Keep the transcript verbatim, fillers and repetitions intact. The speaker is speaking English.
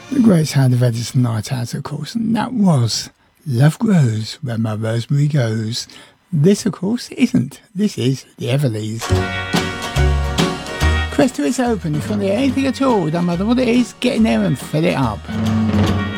The great sound of Edison Lighthouse, of course, and that was Love Grows Where My Rosemary Goes. This, of course, isn't. This is the Everleys. Cresta is open. If you want to hear anything at all, no matter what it is, get in there and fill it up.